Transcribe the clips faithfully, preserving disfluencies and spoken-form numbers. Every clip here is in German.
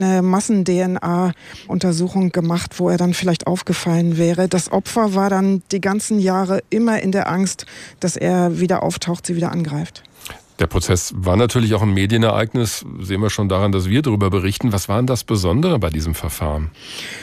eine Massen-D N A-Untersuchung gemacht, wo er dann vielleicht aufgefallen wäre. Das Opfer war dann die ganzen Jahre immer in der Angst, dass er wieder auftaucht, sie wieder angreift. Der Prozess war natürlich auch ein Medienereignis, sehen wir schon daran, dass wir darüber berichten. Was war denn das Besondere bei diesem Verfahren?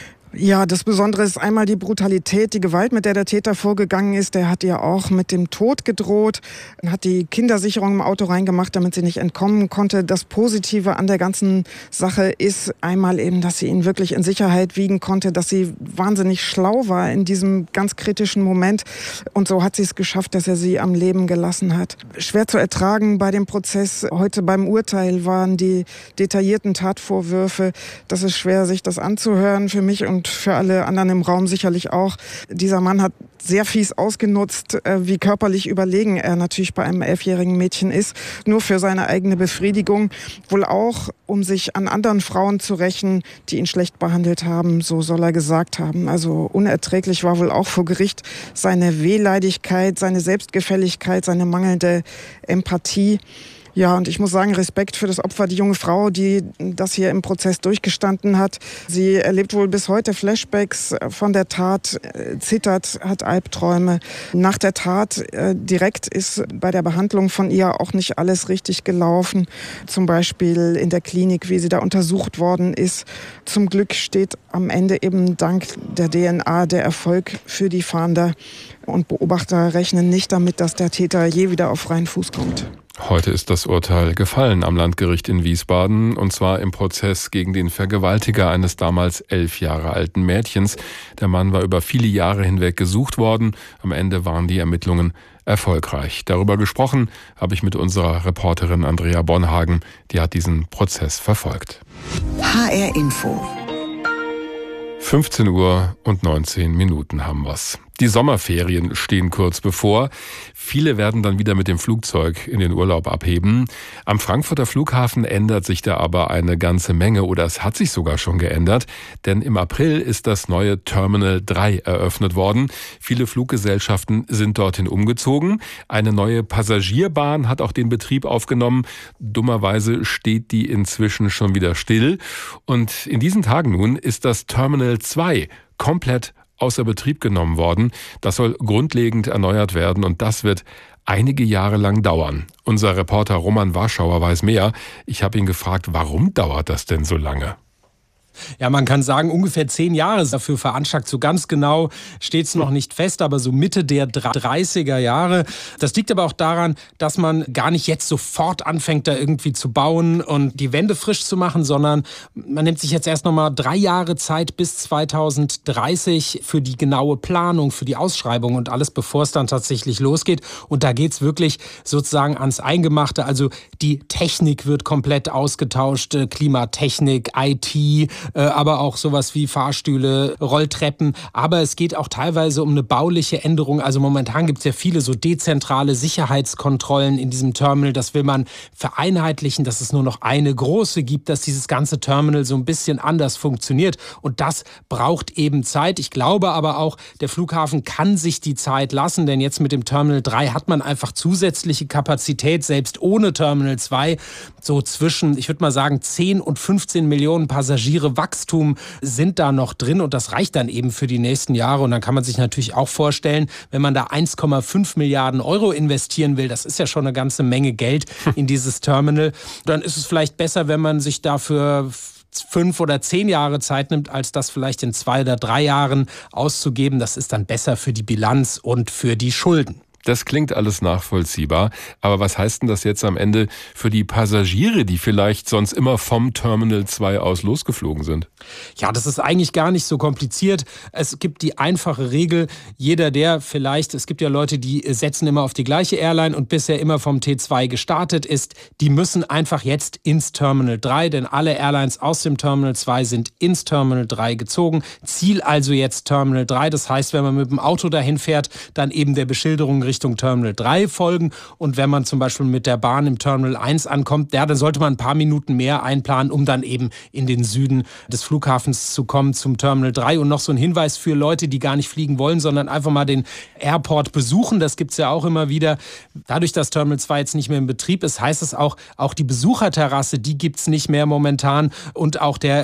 Ja, das Besondere ist einmal die Brutalität, die Gewalt, mit der der Täter vorgegangen ist. Der hat ihr auch mit dem Tod gedroht, hat die Kindersicherung im Auto reingemacht, damit sie nicht entkommen konnte. Das Positive an der ganzen Sache ist einmal eben, dass sie ihn wirklich in Sicherheit wiegen konnte, dass sie wahnsinnig schlau war in diesem ganz kritischen Moment. Und so hat sie es geschafft, dass er sie am Leben gelassen hat. Schwer zu ertragen bei dem Prozess. Heute beim Urteil waren die detaillierten Tatvorwürfe. Das ist schwer, sich das anzuhören für mich und Und für alle anderen im Raum sicherlich auch. Dieser Mann hat sehr fies ausgenutzt, wie körperlich überlegen er natürlich bei einem elfjährigen Mädchen ist. Nur für seine eigene Befriedigung. Wohl auch, um sich an anderen Frauen zu rächen, die ihn schlecht behandelt haben. So soll er gesagt haben. Also unerträglich war wohl auch vor Gericht seine Wehleidigkeit, seine Selbstgefälligkeit, seine mangelnde Empathie. Ja, und ich muss sagen, Respekt für das Opfer, die junge Frau, die das hier im Prozess durchgestanden hat. Sie erlebt wohl bis heute Flashbacks von der Tat, zittert, hat Albträume. Nach der Tat äh, direkt ist bei der Behandlung von ihr auch nicht alles richtig gelaufen. Zum Beispiel in der Klinik, wie sie da untersucht worden ist. Zum Glück steht am Ende eben dank der D N A der Erfolg für die Fahnder. Und Beobachter rechnen nicht damit, dass der Täter je wieder auf freien Fuß kommt. Heute ist das Urteil gefallen am Landgericht in Wiesbaden, und zwar im Prozess gegen den Vergewaltiger eines damals elf Jahre alten Mädchens. Der Mann war über viele Jahre hinweg gesucht worden. Am Ende waren die Ermittlungen erfolgreich. Darüber gesprochen habe ich mit unserer Reporterin Andrea Bonhagen. Die hat diesen Prozess verfolgt. H R Info. fünfzehn Uhr und neunzehn Minuten haben wir's. Die Sommerferien stehen kurz bevor. Viele werden dann wieder mit dem Flugzeug in den Urlaub abheben. Am Frankfurter Flughafen ändert sich da aber eine ganze Menge, oder es hat sich sogar schon geändert. Denn im April ist das neue Terminal drei eröffnet worden. Viele Fluggesellschaften sind dorthin umgezogen. Eine neue Passagierbahn hat auch den Betrieb aufgenommen. Dummerweise steht die inzwischen schon wieder still. Und in diesen Tagen nun ist das Terminal zwei komplett außer Betrieb genommen worden. Das soll grundlegend erneuert werden, und das wird einige Jahre lang dauern. Unser Reporter Roman Warschauer weiß mehr. Ich habe ihn gefragt, warum dauert das denn so lange? Ja, man kann sagen, ungefähr zehn Jahre dafür veranschlagt. So ganz genau steht es noch nicht fest, aber so Mitte der dreißiger Jahre. Das liegt aber auch daran, dass man gar nicht jetzt sofort anfängt, da irgendwie zu bauen und die Wände frisch zu machen, sondern man nimmt sich jetzt erst noch mal drei Jahre Zeit bis zweitausenddreißig für die genaue Planung, für die Ausschreibung und alles, bevor es dann tatsächlich losgeht. Und da geht es wirklich sozusagen ans Eingemachte. Also die Technik wird komplett ausgetauscht, Klimatechnik, I T, aber auch sowas wie Fahrstühle, Rolltreppen. Aber es geht auch teilweise um eine bauliche Änderung. Also momentan gibt es ja viele so dezentrale Sicherheitskontrollen in diesem Terminal. Das will man vereinheitlichen, dass es nur noch eine große gibt, dass dieses ganze Terminal so ein bisschen anders funktioniert. Und das braucht eben Zeit. Ich glaube aber auch, der Flughafen kann sich die Zeit lassen, denn jetzt mit dem Terminal drei hat man einfach zusätzliche Kapazität, selbst ohne Terminal zwei. So zwischen, ich würde mal sagen, zehn und fünfzehn Millionen Passagiere Wachstum sind da noch drin, und das reicht dann eben für die nächsten Jahre. Und dann kann man sich natürlich auch vorstellen, wenn man da eins Komma fünf Milliarden Euro investieren will, das ist ja schon eine ganze Menge Geld in dieses Terminal, dann ist es vielleicht besser, wenn man sich dafür fünf oder zehn Jahre Zeit nimmt, als das vielleicht in zwei oder drei Jahren auszugeben. Das ist dann besser für die Bilanz und für die Schulden. Das klingt alles nachvollziehbar, aber was heißt denn das jetzt am Ende für die Passagiere, die vielleicht sonst immer vom Terminal zwei aus losgeflogen sind? Ja, das ist eigentlich gar nicht so kompliziert. Es gibt die einfache Regel, jeder, der vielleicht, es gibt ja Leute, die setzen immer auf die gleiche Airline und bisher immer vom T zwei gestartet ist, die müssen einfach jetzt ins Terminal drei, denn alle Airlines aus dem Terminal zwei sind ins Terminal drei gezogen. Ziel also jetzt Terminal drei, das heißt, wenn man mit dem Auto dahin fährt, dann eben der Beschilderung Richtung Terminal drei folgen, und wenn man zum Beispiel mit der Bahn im Terminal eins ankommt, ja, dann sollte man ein paar Minuten mehr einplanen, um dann eben in den Süden des Flughafens zu kommen, zum Terminal drei. Und noch so ein Hinweis für Leute, die gar nicht fliegen wollen, sondern einfach mal den Airport besuchen, das gibt es ja auch immer wieder. Dadurch, dass Terminal zwei jetzt nicht mehr in Betrieb ist, heißt es auch, auch die Besucherterrasse, die gibt es nicht mehr momentan, und auch der